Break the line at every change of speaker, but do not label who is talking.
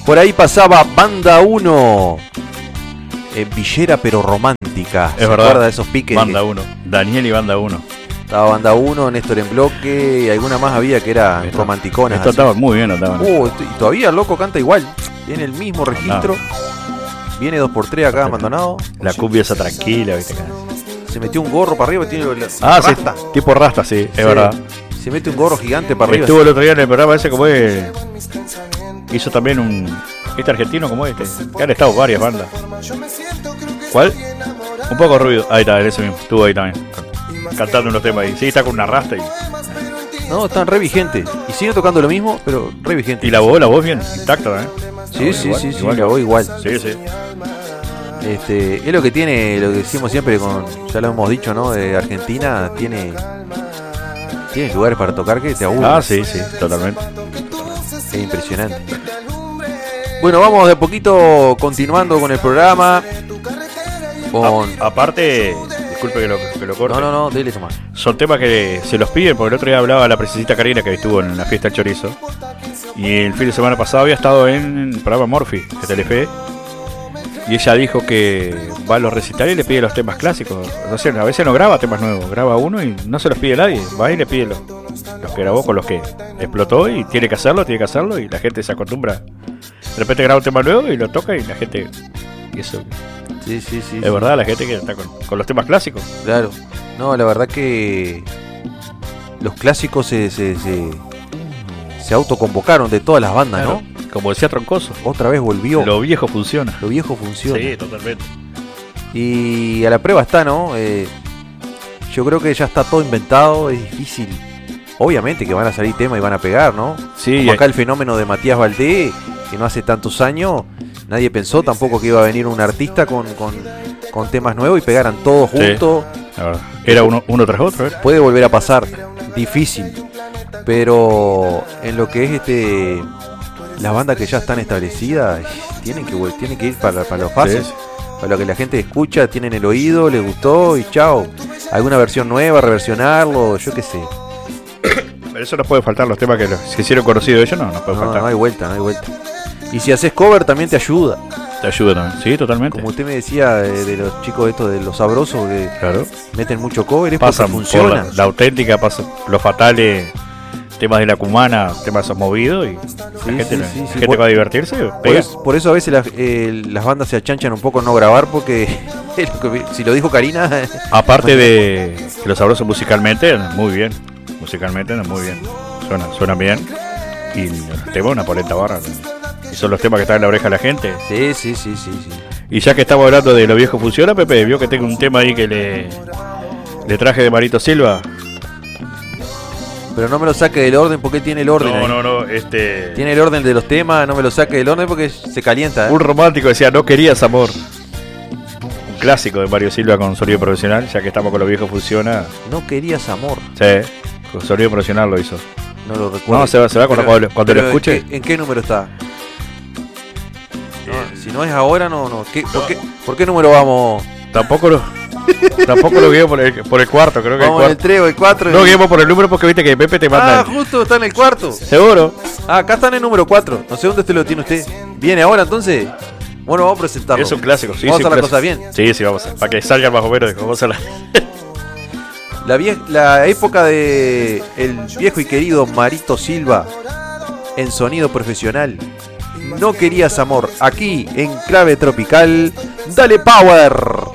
Por ahí pasaba Banda 1. Villera pero romántica.
Es verdad.
¿Recuerda de esos piques?
Banda 1. Daniel y Banda 1.
Estaba Banda 1, Néstor en bloque y alguna más había que era romanticona.
Esto estaba muy bien, estaban.
Y todavía el loco canta igual. Tiene el mismo registro. Viene 2x3 acá abandonado.
La cumbia esa tranquila, viste.
Se metió un gorro para arriba. Tiene
rasta. Sí, tipo rasta, sí, es verdad.
Se mete un gorro gigante para arriba.
Estuvo el otro día en el programa ese como es. Hizo también argentino como este. Que han estado varias bandas. ¿Cuál? Un poco ruido. Ahí está, ese mismo. Estuvo ahí también. Cantando unos temas ahí. Sí, está con una rasta y.
No, están re vigentes. Y siguen tocando lo mismo, pero re vigentes.
Y la voz bien intacta, ¿eh?
Sí, la voz igual.
Sí, sí.
Es lo que tiene, lo que decimos siempre ya lo hemos dicho, ¿no? De Argentina tiene lugares para tocar que te aburren.
Ah, sí, totalmente.
Es impresionante. Bueno, vamos de poquito continuando con el programa.
Aparte, disculpe que lo corte.
No, dele tomar.
Son temas que se los piden, porque el otro día hablaba la princesita Karina que estuvo en la fiesta del chorizo. Y el fin de semana pasado había estado en el programa Morphy de Telefe. Y ella dijo que va a los recitales y le pide los temas clásicos. O sea, a veces no graba temas nuevos, graba uno y no se los pide nadie. Va y le pide los que grabó con los que explotó y tiene que hacerlo y la gente se acostumbra. De repente graba un tema nuevo y lo toca y la gente... Y eso...
Sí.
Es verdad, la gente que está con los temas clásicos.
Claro. No, la verdad que los clásicos se autoconvocaron de todas las bandas, claro. ¿No?
Como decía Troncoso.
Otra vez volvió.
Lo viejo funciona.
Sí,
totalmente.
Y a la prueba está, ¿no? Yo creo que ya está todo inventado, es difícil. Obviamente que van a salir temas y van a pegar, ¿no?
Sí.
Como acá el fenómeno de Matías Valdés, que no hace tantos años, nadie pensó tampoco que iba a venir un artista con temas nuevos y pegaran todos juntos.
Sí, era uno tras otro, ¿eh?
Puede volver a pasar, difícil. Pero en lo que es las bandas que ya están establecidas tienen que ir para los fáciles, sí. Para lo que la gente escucha, tienen el oído, les gustó y chao. Alguna versión nueva, reversionarlo, yo qué sé.
Pero eso no puede faltar, los temas que se hicieron conocidos ellos, no puede faltar.
No hay vuelta. Y si haces cover también te ayuda.
Te ayuda también, sí, totalmente.
Como usted me decía de los chicos estos de los sabrosos que meten mucho cover,
pasan funciona. La auténtica, pasan los fatales, temas de la cumana, temas movidos y la gente va a divertirse.
Por eso a veces las bandas se achanchan un poco en no grabar porque si lo dijo Karina.
Aparte de que los sabrosos musicalmente andan muy bien. Suenan bien. Y los temas una polenta barra. Y son los temas que están en la oreja de la gente.
Sí.
Y ya que estamos hablando de lo viejo funciona, Pepe, vio que tengo un tema ahí que le traje de Marito Silva.
Pero no me lo saque del orden porque tiene el orden.
No,
tiene el orden de los temas, no me lo saque del orden porque se calienta.
Un romántico decía, no querías amor. Un clásico de Mario Silva con sonido profesional, ya que estamos con lo viejo funciona.
No querías amor.
Sí, con sonido profesional lo hizo.
No lo recuerdo.
No, se va cuando lo escuche.
¿En qué número está? Si no es ahora, no. ¿Por qué número vamos?
Tampoco lo guío por el cuarto, creo que
vamos en el 3 o el 4.
No guiemos por el número porque viste que Pepe te manda.
Justo está en el cuarto.
¿Seguro?
Acá está en el número 4. No sé dónde lo tiene usted. ¿Viene ahora entonces? Bueno, vamos a presentarlo.
Es un clásico, sí.
Vamos a hacer las cosas bien.
Sí, vamos a. Para que salgan más o menos. Vamos a
la época de el viejo y querido Marito Silva en sonido profesional. No querías amor. Aquí en Clave Tropical. Dale Power.